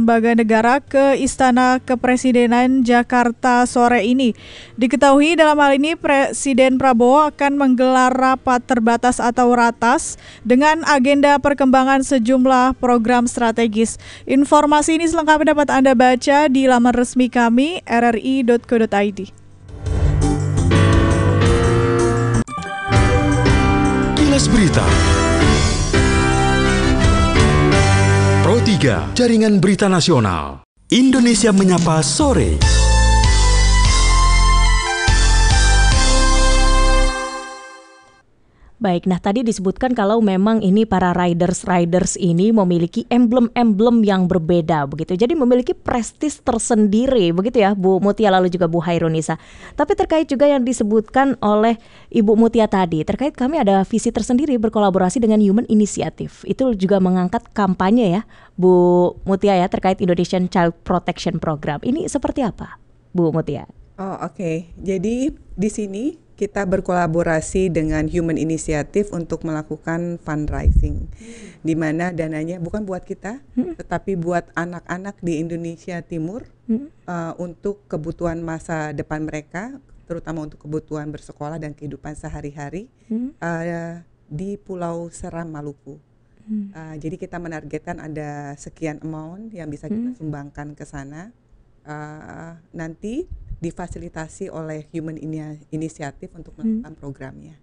lembaga negara ke Istana Kepresidenan Jakarta sore ini. Diketahui dalam hal ini Presiden Prabowo akan menggelar rapat terbatas atau ratas dengan agenda perkembangan sejumlah program strategis. Informasi ini selengkapnya dapat Anda baca di laman resmi kami rri.co.id. Kilas Berita Pro 3 Jaringan Berita Nasional Indonesia Menyapa Sore. Baik, nah tadi disebutkan kalau memang ini para riders ini memiliki emblem-emblem yang berbeda begitu. Jadi memiliki prestis tersendiri begitu ya Bu Mutia lalu juga Bu Hairunisa. Tapi terkait juga yang disebutkan oleh Ibu Mutia tadi, terkait kami ada visi tersendiri berkolaborasi dengan Human Initiative. Itu juga mengangkat kampanye ya Bu Mutia ya terkait Indonesian Child Protection Program. Ini seperti apa Bu Mutia? Oke. Jadi di sini kita berkolaborasi dengan Human Initiative untuk melakukan fundraising, di mana dananya bukan buat kita, tetapi buat anak-anak di Indonesia Timur untuk kebutuhan masa depan mereka, terutama untuk kebutuhan bersekolah dan kehidupan sehari-hari di Pulau Seram, Maluku. Jadi kita menargetkan ada sekian amount yang bisa kita sumbangkan ke sana. Nanti difasilitasi oleh Human Initiative untuk melakukan programnya.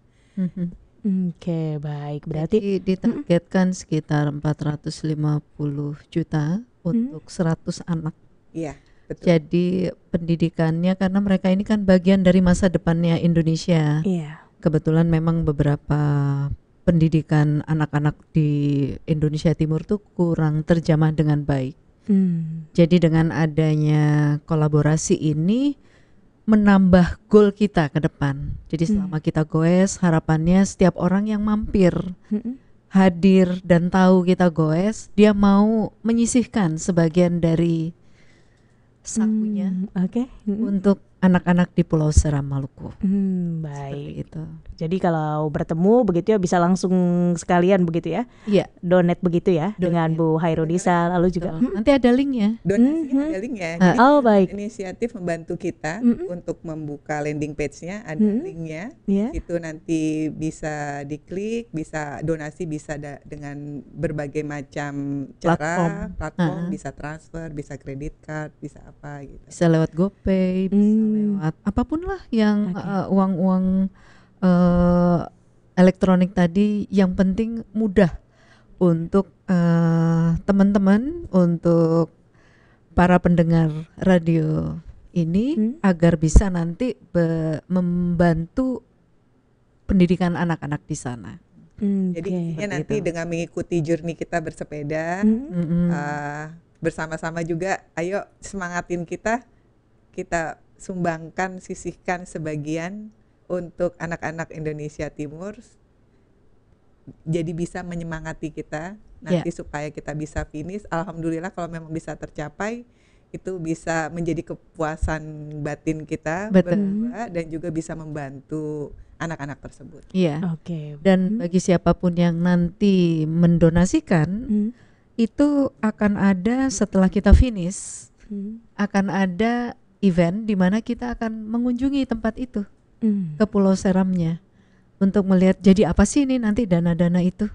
Oke, baik. Berarti jadi ditargetkan sekitar 450 juta untuk 100 anak. Iya, betul. Jadi pendidikannya karena mereka ini kan bagian dari masa depannya Indonesia. iya. Kebetulan memang beberapa pendidikan anak-anak di Indonesia Timur tuh kurang terjamah dengan baik. Jadi dengan adanya kolaborasi ini menambah goal kita ke depan. Jadi selama kita goes, harapannya setiap orang yang mampir, hadir dan tahu kita goes, dia mau menyisihkan sebagian dari sakunya untuk anak-anak di Pulau Seram, Maluku. Baik. Itu. Jadi kalau bertemu begitu ya bisa langsung sekalian begitu ya? Iya. Donate begitu ya dengan Bu Hairunisa lalu juga. Nanti ada linknya. Donasi ada linknya. Oh baik. Inisiatif membantu kita untuk membuka landing page-nya, ada linknya. Itu nanti bisa diklik, bisa donasi, bisa dengan berbagai macam cara, platform, bisa transfer, bisa credit card, bisa apa gitu. Bisa lewat GoPay, bisa lewat apapun lah yang uang-uang elektronik tadi, yang penting mudah untuk teman-teman, untuk para pendengar radio ini agar bisa nanti membantu pendidikan anak-anak di sana. Jadi nanti dengan mengikuti journey kita bersepeda bersama-sama juga, ayo semangatin kita sumbangkan, sisihkan sebagian untuk anak-anak Indonesia Timur, jadi bisa menyemangati kita nanti supaya kita bisa finish. Alhamdulillah kalau memang bisa tercapai, itu bisa menjadi kepuasan batin kita berdua dan juga bisa membantu anak-anak tersebut. Iya. Dan bagi siapapun yang nanti mendonasikan, itu akan ada setelah kita finish, akan ada event di mana kita akan mengunjungi tempat itu. Ke Pulau Seramnya untuk melihat jadi apa sih ini nanti dana-dana itu.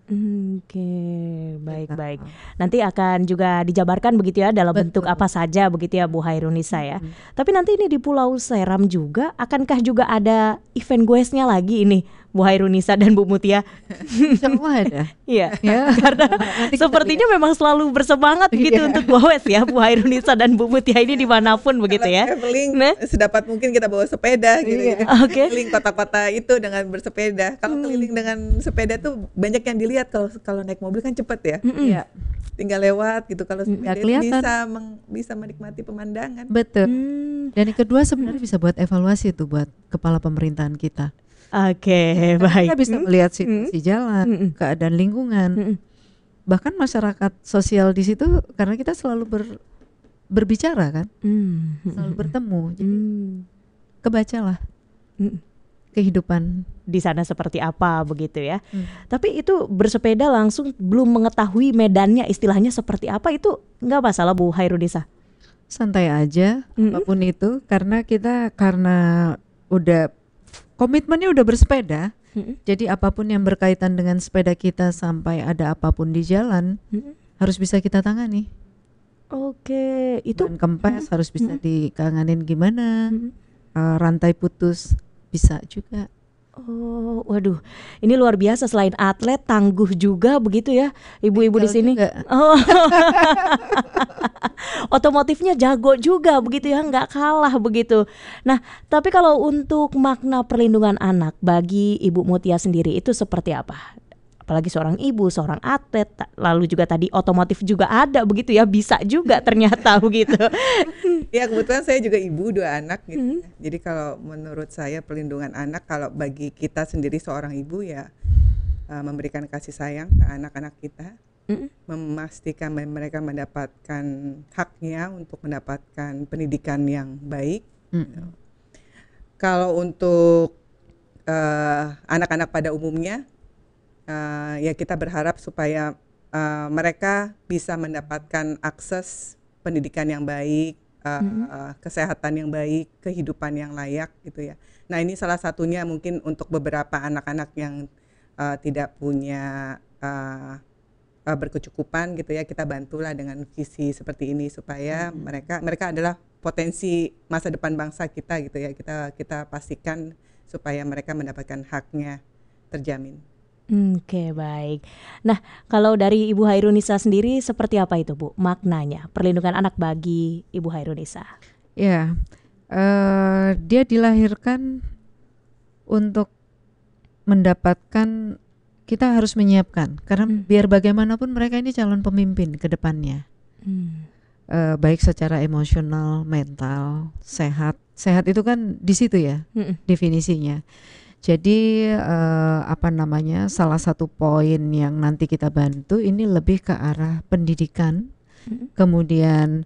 Baik. Nanti akan juga dijabarkan begitu ya dalam bentuk apa saja begitu ya Bu Hairunisa ya. Tapi nanti ini di Pulau Seram juga akankah juga ada event goesnya lagi ini Bu Hairunisa dan Bu Mutia? Semua ada. Iya. Karena sepertinya memang selalu bersemangat gitu untuk goes ya Bu Hairunisa dan Bu Mutia ini dimanapun begitu ya. Traveling sedapat mungkin kita bawa sepeda gitu. Keliling kota-kota itu dengan bersepeda. Kalau keliling dengan sepeda tuh banyak yang dilihat. Kalau naik mobil kan cepet ya. Tinggal lewat gitu. Kalau sepeda bisa menikmati pemandangan. Betul. Dan yang kedua sebenarnya bisa buat evaluasi tuh buat kepala pemerintahan kita. Baik. Kita bisa melihat situasi jalan, keadaan lingkungan, bahkan masyarakat sosial di situ, karena kita selalu berbicara kan, selalu bertemu. Jadi kebacalah kehidupan di sana seperti apa begitu ya. Tapi itu bersepeda langsung belum mengetahui medannya istilahnya seperti apa, itu nggak masalah Bu Hairunisa? santai aja apapun itu, karena udah komitmennya udah bersepeda. Jadi apapun yang berkaitan dengan sepeda kita sampai ada apapun di jalan harus bisa kita tangani. Oke, itu Ban kempes harus bisa dikangenin gimana, rantai putus bisa juga. Oh, waduh, ini luar biasa. Selain atlet, tangguh juga begitu ya, ibu-ibu di Bengkel sini. juga. Oh, otomotifnya jago juga begitu ya, nggak kalah begitu. Nah, tapi kalau untuk makna perlindungan anak bagi Ibu Mutia sendiri itu seperti apa? Apalagi seorang ibu, seorang atlet, lalu juga tadi otomotif juga ada begitu ya, bisa juga ternyata begitu. Ya kebetulan saya juga ibu 2 anak gitu. Jadi kalau menurut saya perlindungan anak, kalau bagi kita sendiri seorang ibu ya memberikan kasih sayang ke anak-anak kita, memastikan mereka mendapatkan haknya untuk mendapatkan pendidikan yang baik. Kalau untuk anak-anak pada umumnya, ya kita berharap supaya mereka bisa mendapatkan akses pendidikan yang baik, kesehatan yang baik, kehidupan yang layak gitu ya. Nah ini salah satunya mungkin untuk beberapa anak-anak yang tidak punya berkecukupan gitu ya, kita bantulah dengan visi seperti ini supaya mereka adalah potensi masa depan bangsa kita gitu ya. Kita pastikan supaya mereka mendapatkan haknya terjamin. Oke, baik. Nah, kalau dari Ibu Hairunisa sendiri seperti apa itu Bu maknanya perlindungan anak bagi Ibu Hairunisa? Ya, dia dilahirkan untuk mendapatkan, kita harus menyiapkan, karena biar bagaimanapun mereka ini calon pemimpin ke depannya. Baik secara emosional, mental, sehat itu kan di situ ya definisinya. Jadi salah satu poin yang nanti kita bantu ini lebih ke arah pendidikan. Kemudian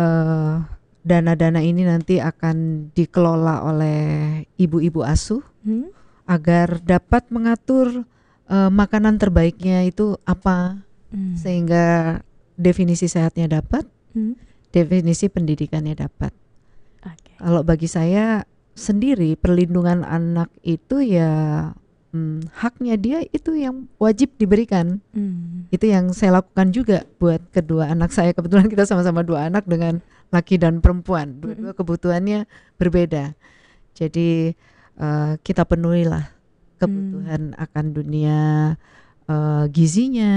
dana-dana ini nanti akan dikelola oleh ibu-ibu asuh agar dapat mengatur makanan terbaiknya itu apa, sehingga definisi sehatnya dapat, definisi pendidikannya dapat. Kalau bagi saya sendiri, perlindungan anak itu ya haknya dia itu yang wajib diberikan. Itu yang saya lakukan juga buat kedua anak saya. Kebetulan kita sama-sama 2 anak dengan laki dan perempuan. Dua-dua kebutuhannya berbeda. Jadi kita penuhilah kebutuhan akan dunia gizinya,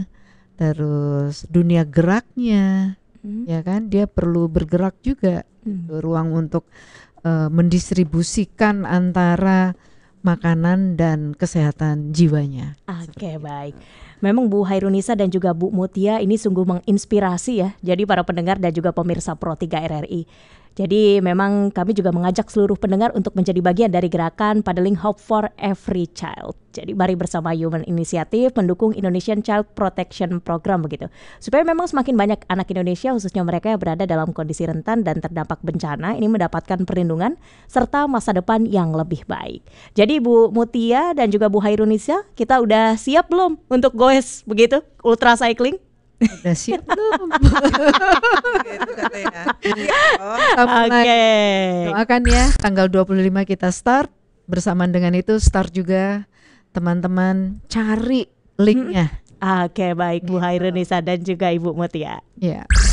terus dunia geraknya, ya kan, dia perlu bergerak juga, ruang untuk mendistribusikan antara makanan dan kesehatan jiwanya. Oke, baik. Memang Bu Hairunisa dan juga Bu Mutia ini sungguh menginspirasi ya. Jadi para pendengar dan juga pemirsa Pro 3 RRI. Jadi memang kami juga mengajak seluruh pendengar untuk menjadi bagian dari gerakan Paddling Hope for Every Child. Jadi mari bersama Human Initiative mendukung Indonesian Child Protection Program begitu. Supaya memang semakin banyak anak Indonesia khususnya mereka yang berada dalam kondisi rentan dan terdampak bencana ini mendapatkan perlindungan serta masa depan yang lebih baik. Jadi Bu Mutia dan juga Bu Hairunisa, kita udah siap belum untuk goes begitu ultra cycling? Udah siap belum? Gitu katanya. Oke. Doakan ya, tanggal 25 kita start. Bersamaan dengan itu start juga teman-teman cari linknya. Oke, baik Bu Hairunisa dan juga Ibu Mutia. Ya.